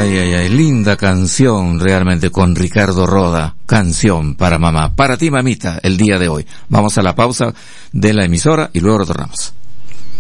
Ay, ay, ay, linda canción realmente con Ricardo Roda, Canción para Mamá. Para ti, mamita, el día de hoy. Vamos a la pausa de la emisora y luego retornamos.